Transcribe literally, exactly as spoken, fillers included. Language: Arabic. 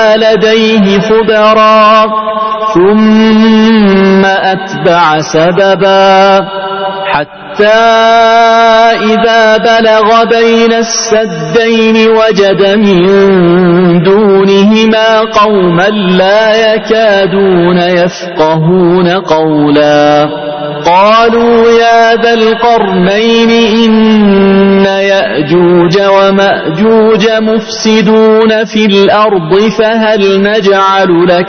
لديه خبرا ثم أتبع سببا حتى إذا بلغ بين السدين وجد من دونهما قوما لا يكادون يفقهون قولا قالوا يا ذا القرنين إن يأجوج ومأجوج مفسدون في الأرض فهل نجعل لك